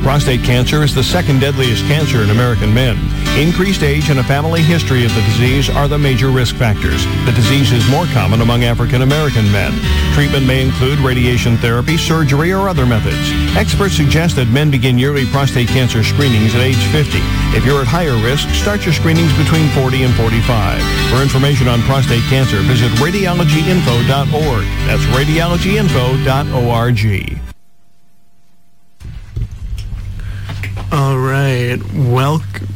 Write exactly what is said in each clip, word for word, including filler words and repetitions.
Prostate cancer is the second deadliest cancer in American men. Increased age and a family history of the disease are the major risk factors. The disease is more common among African American men. Treatment may include radiation therapy, surgery, or other methods. Experts suggest that men begin yearly prostate cancer screenings at age fifty. If you're at higher risk, start your screenings between forty and forty-five. For information on prostate cancer, visit radiology info dot org. That's radiology info dot org. All right. Welcome.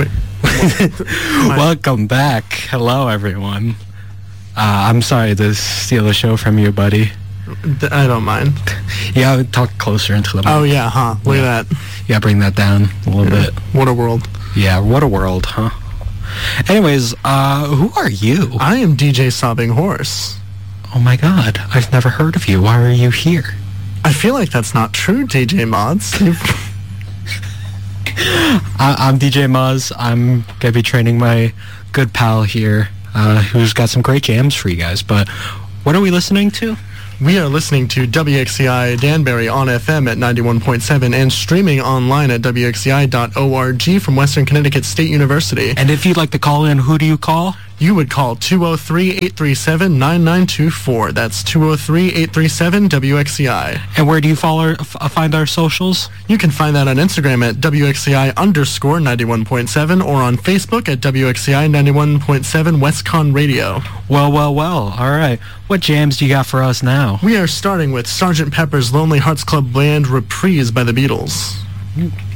Welcome back. Hello, everyone. Uh, I'm sorry to steal the show from you, buddy. I don't mind. Yeah, talk closer into the mic. Oh, yeah, huh? Look yeah. at that. Yeah, bring that down a little yeah. bit. What a world. Yeah, what a world, huh? Anyways, uh, who are you? I am D J Sobbing Horse. Oh, my God. I've never heard of you. Why are you here? I feel like that's not true, D J Mods. I, I'm D J Muzz. I'm going to be training my good pal here, uh, who's got some great jams for you guys. But what are we listening to? We are listening to W X C I Danbury on F M at ninety-one point seven and streaming online at W X C I dot org from Western Connecticut State University. And if you'd like to call in, who do you call? You would call two oh three, eight three seven, nine nine two four. That's two oh three, eight three seven, W X C I. And where do you follow, f- find our socials? You can find that on Instagram at W X C I underscore ninety-one point seven or on Facebook at W X C I ninety-one point seven WestCon Radio. Well, well, well. All right. What jams do you got for us now? We are starting with Sergeant Pepper's Lonely Hearts Club Band Reprise by the Beatles.